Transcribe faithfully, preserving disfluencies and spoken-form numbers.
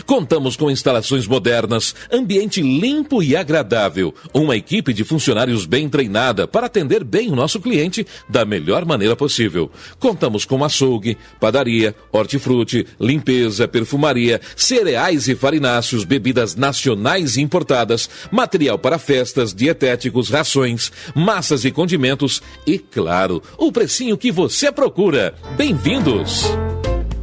Contamos com instalações modernas, ambiente limpo e agradável, uma equipe de funcionários bem treinada para atender bem o nosso cliente da melhor maneira possível. Contamos com açougue, padaria, hortifruti, limpeza, perfumaria, cereais e farináceos, bebidas nacionais e importadas, material para festas, dietéticos, rações, massas e condimentos e, claro, o precinho que você procura. Bem-vindos!